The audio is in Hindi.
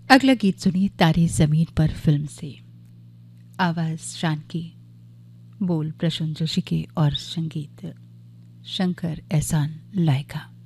अगला गीत सुनिए तारे जमीन पर फिल्म से। आवाज शान की, बोल प्रसून जोशी के और संगीत शंकर एहसान लायका।